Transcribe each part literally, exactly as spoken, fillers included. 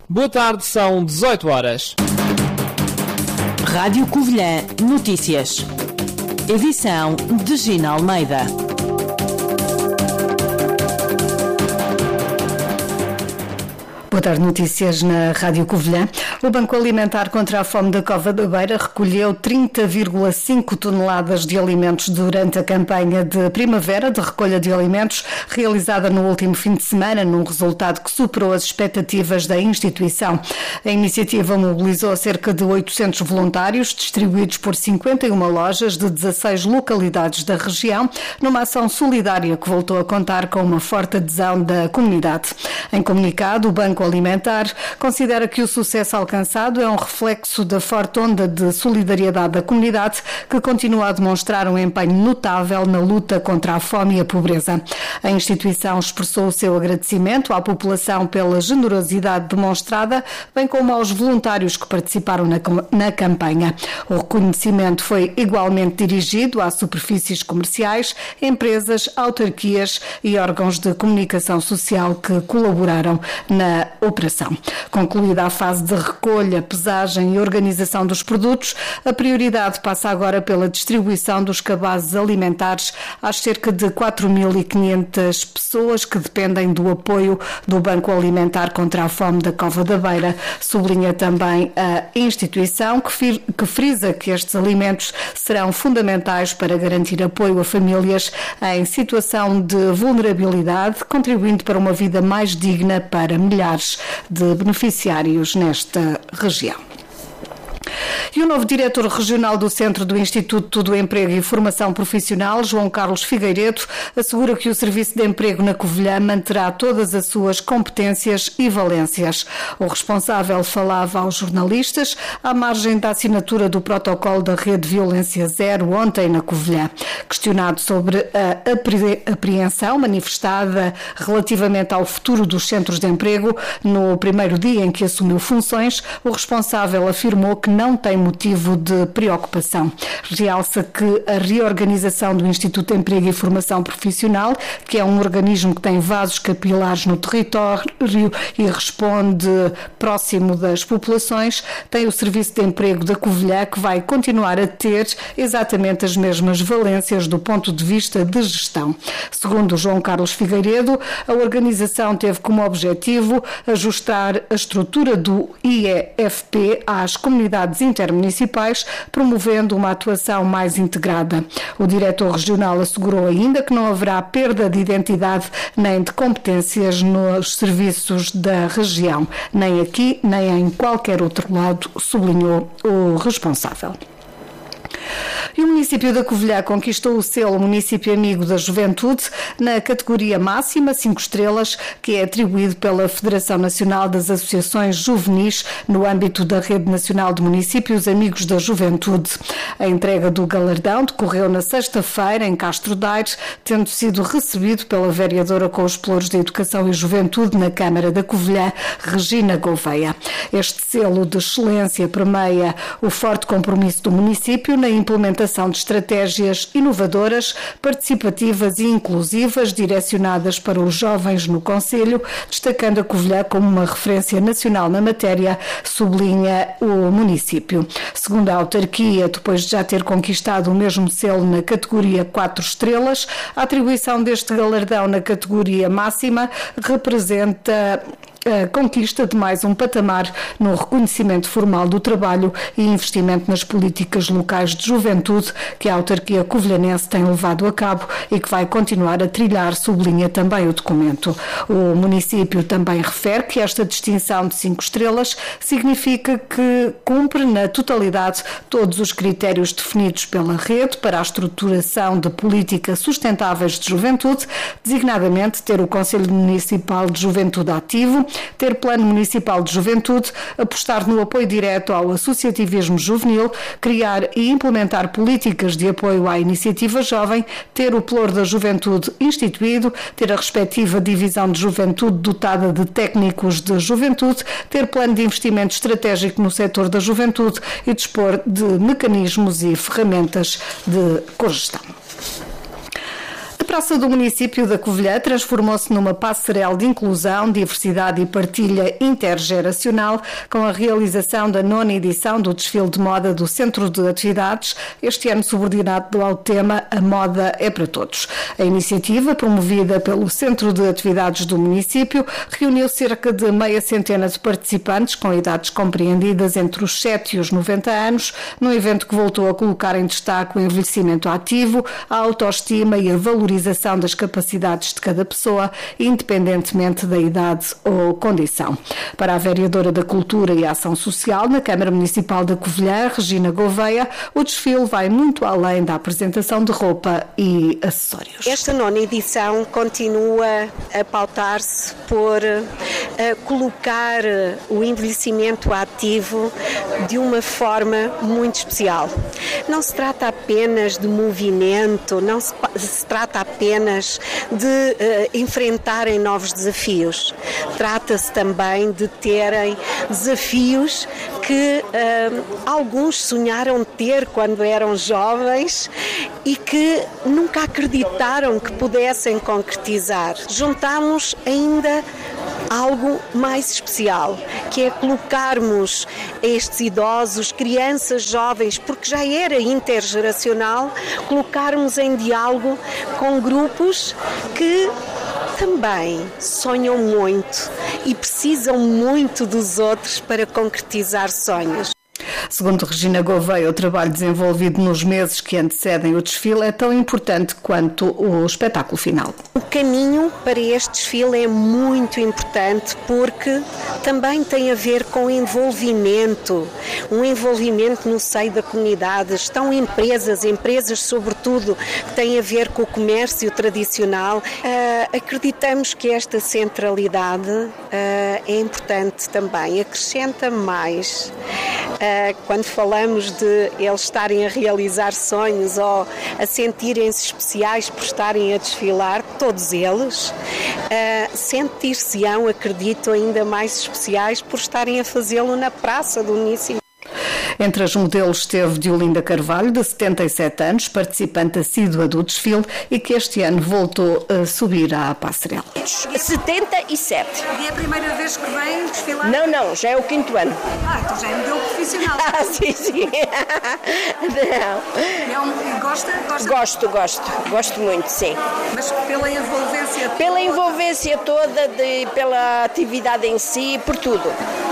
Boa tarde, são dezoito horas. Rádio Covilhã Notícias. Edição de Gina Almeida. Boa tarde, notícias na Rádio Covilhã. O Banco Alimentar contra a Fome da Cova da Beira recolheu trinta vírgula cinco toneladas de alimentos durante a campanha de primavera de recolha de alimentos realizada no último fim de semana, num resultado que superou as expectativas da instituição. A iniciativa mobilizou cerca de oitocentos voluntários, distribuídos por cinquenta e uma lojas de dezasseis localidades da região, numa ação solidária que voltou a contar com uma forte adesão da comunidade. Em comunicado, o Banco Alimentar considera que o sucesso alcançado é um reflexo da forte onda de solidariedade da comunidade, que continua a demonstrar um empenho notável na luta contra a fome e a pobreza. A instituição expressou o seu agradecimento à população pela generosidade demonstrada, bem como aos voluntários que participaram na, na campanha. O reconhecimento foi igualmente dirigido às superfícies comerciais, empresas, autarquias e órgãos de comunicação social que colaboraram na operação. Concluída a fase de recolha, pesagem e organização dos produtos, a prioridade passa agora pela distribuição dos cabazes alimentares às cerca de quatro mil e quinhentas pessoas que dependem do apoio do Banco Alimentar contra a Fome da Cova da Beira. Sublinha também a instituição que, que frisa que estes alimentos serão fundamentais para garantir apoio a famílias em situação de vulnerabilidade, contribuindo para uma vida mais digna para milhares de beneficiários nesta região. E o novo diretor regional do Centro do Instituto do Emprego e Formação Profissional, João Carlos Figueiredo, assegura que o Serviço de Emprego na Covilhã manterá todas as suas competências e valências. O responsável falava aos jornalistas à margem da assinatura do protocolo da Rede Violência Zero ontem na Covilhã. Questionado sobre a apreensão manifestada relativamente ao futuro dos centros de emprego no primeiro dia em que assumiu funções, o responsável afirmou que não tem motivo de preocupação. Realça que a reorganização do Instituto de Emprego e Formação Profissional, que é um organismo que tem vasos capilares no território e responde próximo das populações, tem o Serviço de Emprego da Covilhã, que vai continuar a ter exatamente as mesmas valências do ponto de vista de gestão. Segundo João Carlos Figueiredo, a organização teve como objetivo ajustar a estrutura do I E F P às comunidades intermunicipais, promovendo uma atuação mais integrada. O diretor regional assegurou ainda que não haverá perda de identidade nem de competências nos serviços da região, nem aqui nem em qualquer outro lado, sublinhou o responsável. E o município da Covilhã conquistou o selo Município Amigo da Juventude na categoria máxima cinco estrelas, que é atribuído pela Federação Nacional das Associações Juvenis no âmbito da Rede Nacional de Municípios Amigos da Juventude. A entrega do galardão decorreu na sexta-feira em Castro Daire, tendo sido recebido pela vereadora com os pelouros de Educação e Juventude na Câmara da Covilhã, Regina Gouveia. Este selo de excelência premia o forte compromisso do município na implementação de estratégias inovadoras, participativas e inclusivas direcionadas para os jovens no concelho, destacando a Covilhã como uma referência nacional na matéria, sublinha o município. Segundo a autarquia, depois de já ter conquistado o mesmo selo na categoria quatro estrelas, a atribuição deste galardão na categoria máxima representa a conquista de mais um patamar no reconhecimento formal do trabalho e investimento nas políticas locais de juventude que a autarquia covilhanense tem levado a cabo e que vai continuar a trilhar, sublinha também o documento. O município também refere que esta distinção de cinco estrelas significa que cumpre na totalidade todos os critérios definidos pela rede para a estruturação de políticas sustentáveis de juventude, designadamente ter o Conselho Municipal de Juventude ativo, ter plano municipal de juventude, apostar no apoio direto ao associativismo juvenil, criar e implementar políticas de apoio à iniciativa jovem, ter o pelouro da juventude instituído, ter a respectiva divisão de juventude dotada de técnicos de juventude, ter plano de investimento estratégico no setor da juventude e dispor de mecanismos e ferramentas de cogestão. A praça do município da Covilhã transformou-se numa passarela de inclusão, diversidade e partilha intergeracional com a realização da nona edição do desfile de moda do Centro de Atividades, este ano subordinado ao tema A Moda é para Todos. A iniciativa, promovida pelo Centro de Atividades do município, reuniu cerca de meia centena de participantes com idades compreendidas entre os sete e os noventa anos, num evento que voltou a colocar em destaque o envelhecimento ativo, a autoestima e a valorização das capacidades de cada pessoa, independentemente da idade ou condição. Para a vereadora da Cultura e Ação Social na Câmara Municipal da Covilhã, Regina Gouveia, o desfile vai muito além da apresentação de roupa e acessórios. Esta nona edição continua a pautar-se por uh, colocar o envelhecimento ativo de uma forma muito especial. Não se trata apenas de movimento, não se, se trata apenas de uh, enfrentarem novos desafios. Trata-se também de terem desafios que uh, alguns sonharam ter quando eram jovens e que nunca acreditaram que pudessem concretizar. Juntamos ainda algo mais especial, que é colocarmos estes idosos, crianças, jovens, porque já era intergeracional, colocarmos em diálogo com grupos que também sonham muito e precisam muito dos outros para concretizar sonhos. Segundo Regina Gouveia, o trabalho desenvolvido nos meses que antecedem o desfile é tão importante quanto o espetáculo final. O caminho para este desfile é muito importante porque também tem a ver com envolvimento, um envolvimento no seio da comunidade. Estão empresas, empresas sobretudo que têm a ver com o comércio tradicional. Uh, acreditamos que esta centralidade uh, é importante também, acrescenta mais. Uh, quando falamos de eles estarem a realizar sonhos ou a sentirem-se especiais por estarem a desfilar, todos eles uh, sentir-se-ão, acredito, ainda mais especiais por estarem a fazê-lo na praça do município. Entre as modelos esteve Diolinda Carvalho, de setenta e sete anos, participante assídua do desfile e que este ano voltou a subir à passarela. setenta e sete. E é a primeira vez que vem desfilar? Não, não, já é o quinto ano. Ah, então já é modelo profissional. Ah, sim, sim. Não. É um, gosta, gosta? Gosto, gosto, gosto muito, sim. Mas pela envolvência? Pela envolvência toda, de, pela atividade em si, por tudo.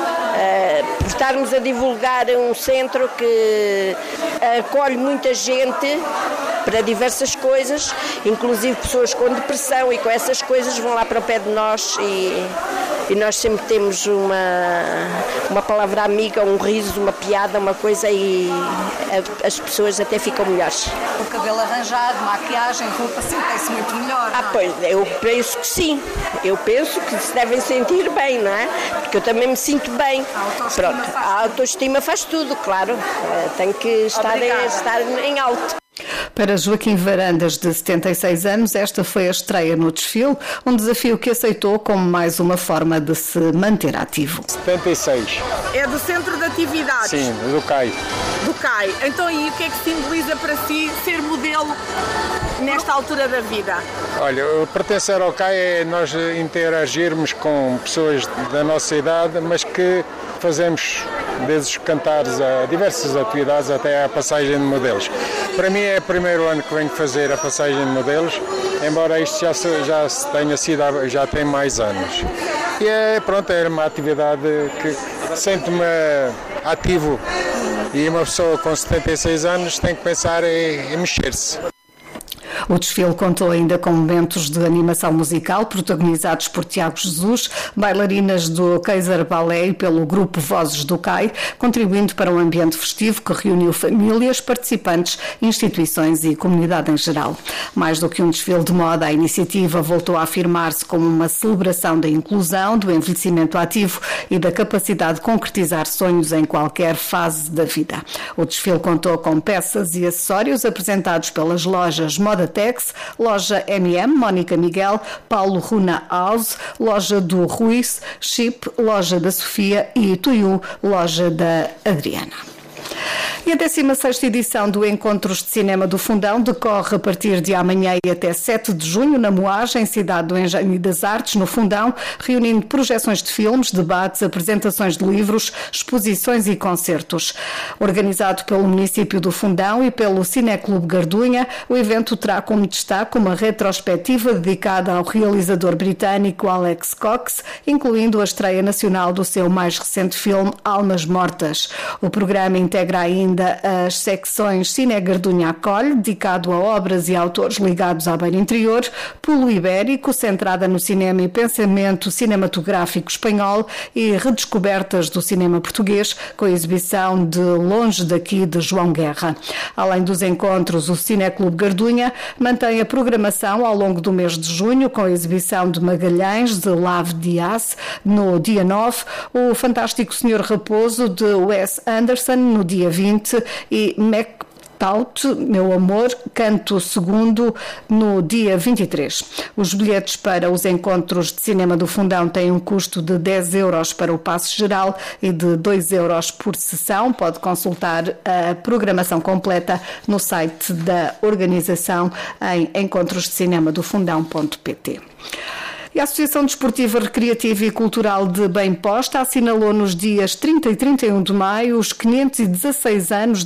Uh, por estarmos a divulgar um centro que acolhe muita gente para diversas coisas, inclusive pessoas com depressão e com essas coisas vão lá para o pé de nós e, e nós sempre temos uma, uma palavra amiga, um riso, uma piada, uma coisa e a, as pessoas até ficam melhores. O cabelo arranjado, maquiagem, roupa, sentem-se muito melhor. Ah, pois, eu penso que sim. Eu penso que se devem sentir bem, não é? Porque eu também me sinto bem. A autoestima, Pronto, faz, a autoestima faz tudo, claro. Tem que estar, estar em alto. Para Joaquim Varandas, de setenta e seis anos, esta foi a estreia no desfile, um desafio que aceitou como mais uma forma de se manter ativo. setenta e seis. É do Centro de Atividades? Sim, do C A I. Do C A I. Então, e o que é que simboliza para si ser modelo nesta altura da vida? Olha, pertencer ao C A I é nós interagirmos com pessoas da nossa idade, mas que fazemos desde os cantares a diversas atividades até a passagem de modelos. Para mim é o primeiro ano que venho fazer a passagem de modelos, embora isto já, se, já se tenha sido, já tem mais anos. E é, pronto, é uma atividade que sente-me ativo e uma pessoa com setenta e seis anos tem que pensar em, em mexer-se. O desfile contou ainda com momentos de animação musical protagonizados por Tiago Jesus, bailarinas do Kaiser Ballet e pelo grupo Vozes do C A I, contribuindo para um ambiente festivo que reuniu famílias, participantes, instituições e comunidade em geral. Mais do que um desfile de moda, a iniciativa voltou a afirmar-se como uma celebração da inclusão, do envelhecimento ativo e da capacidade de concretizar sonhos em qualquer fase da vida. O desfile contou com peças e acessórios apresentados pelas lojas Moda Tex, loja M e M, Mónica Miguel, Paulo Runa House, loja do Ruiz, Chip, loja da Sofia e Tuiu, loja da Adriana. E a décima sexta edição do Encontros de Cinema do Fundão decorre a partir de amanhã e até sete de junho na Moagem, cidade do Engenho e das Artes, no Fundão, reunindo projeções de filmes, debates, apresentações de livros, exposições e concertos. Organizado pelo município do Fundão e pelo Cineclube Gardunha, o evento terá como destaque uma retrospectiva dedicada ao realizador britânico Alex Cox, incluindo a estreia nacional do seu mais recente filme Almas Mortas. O programa integra ainda as secções Cine Gardunha Acolhe, dedicado a obras e autores ligados à Beira Interior, Pulo Ibérico, centrada no cinema e pensamento cinematográfico espanhol, e redescobertas do cinema português, com a exibição de Longe Daqui de João Guerra. Além dos encontros, o Cineclube Gardunha mantém a programação ao longo do mês de junho, com a exibição de Magalhães, de Lave Dias, no dia nove, o Fantástico Senhor Raposo, de Wes Anderson, no dia vinte, e Mactaut, Meu Amor, Canto Segundo, no dia vinte e três. Os bilhetes para os encontros de cinema do Fundão têm um custo de dez euros para o passe geral e de dois euros por sessão. Pode consultar a programação completa no site da organização em encontros de cinema do fundão ponto pt. E a Associação Desportiva, Recreativa e Cultural de Bem Posta assinalou nos dias trinta e trinta e um de maio os quinhentos e dezasseis anos